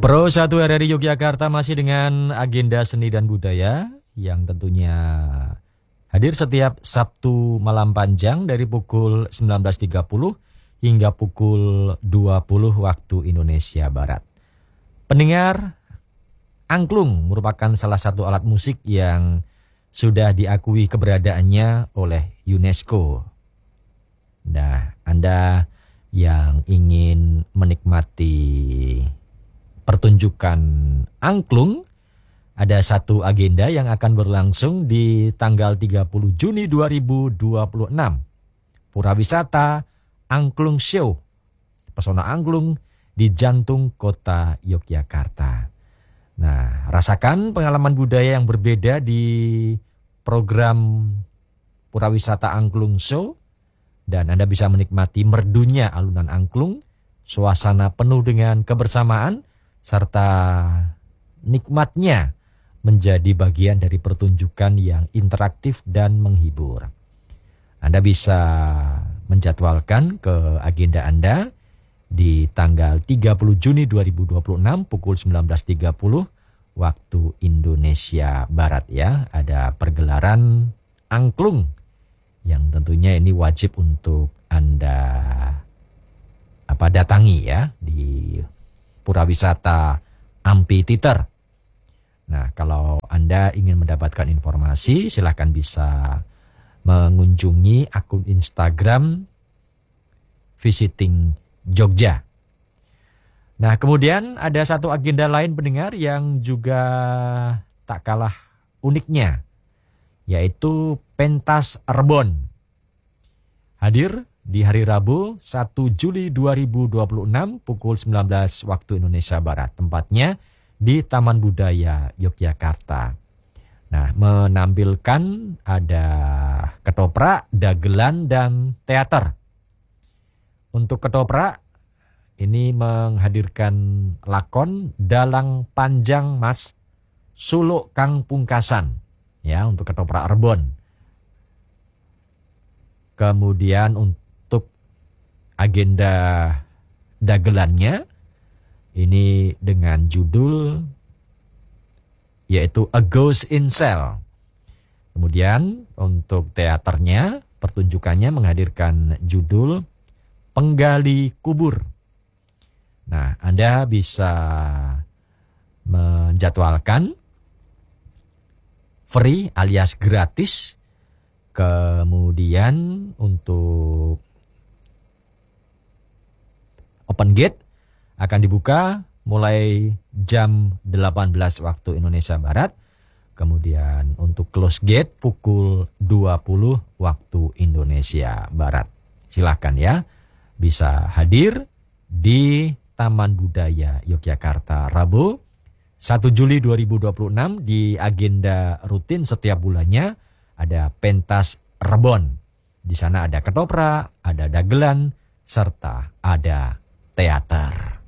Pro 1 RRI Yogyakarta masih dengan agenda seni dan budaya yang tentunya hadir setiap Sabtu malam panjang dari pukul 19.30 hingga pukul 20 waktu Indonesia Barat. Pendengar, angklung merupakan salah satu alat musik yang sudah diakui keberadaannya oleh UNESCO. Nah, Anda yang ingin menikmati pertunjukan angklung, ada satu agenda yang akan berlangsung di tanggal 30 Juni 2026. Pura Wisata Angklung Show, pesona angklung di jantung kota Yogyakarta. Nah, rasakan pengalaman budaya yang berbeda di program Pura Wisata Angklung Show, dan Anda bisa menikmati merdunya alunan angklung, suasana penuh dengan kebersamaan, serta nikmatnya menjadi bagian dari pertunjukan yang interaktif dan menghibur. Anda bisa menjadwalkan ke agenda Anda di tanggal 30 Juni 2026 pukul 19.30 waktu Indonesia Barat ya. Ada pergelaran angklung yang tentunya ini wajib untuk Anda datangi ya di Pura Wisata Amphitheater. Nah, kalau Anda ingin mendapatkan informasi, silakan bisa mengunjungi akun Instagram Visiting Jogja. Nah, kemudian ada satu agenda lain pendengar yang juga tak kalah uniknya, yaitu Pentas Rebon. Hadir di hari Rabu 1 Juli 2026 pukul 19 waktu Indonesia Barat. Tempatnya di Taman Budaya Yogyakarta. Nah, menampilkan ada ketoprak, dagelan, dan teater. Untuk ketoprak, ini menghadirkan lakon Dalang Panjang Mas Suluk Kang Pungkasan. Ya, untuk ketoprak Rebon. Kemudian untuk agenda dagelannya ini dengan judul yaitu A Ghost in Cell. Kemudian untuk teaternya, pertunjukannya menghadirkan judul Penggali Kubur. Nah, Anda bisa menjadwalkan free alias gratis. Kemudian untuk open gate akan dibuka mulai jam 18 waktu Indonesia Barat. Kemudian untuk close gate pukul 20 waktu Indonesia Barat. Silakan ya, bisa hadir di Taman Budaya Yogyakarta Rabu 1 Juli 2026 di agenda rutin setiap bulannya ada Pentas Rebon. Di sana ada ketoprak, ada dagelan, serta ada teater.